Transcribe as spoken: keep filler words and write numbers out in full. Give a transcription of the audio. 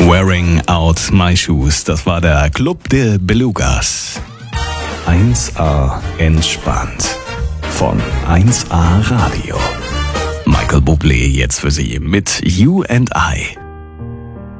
Wearing Out My Shoes, das war der Club de Belugas. eins A entspannt von eins A Radio. Michael Bublé jetzt für Sie mit You and I.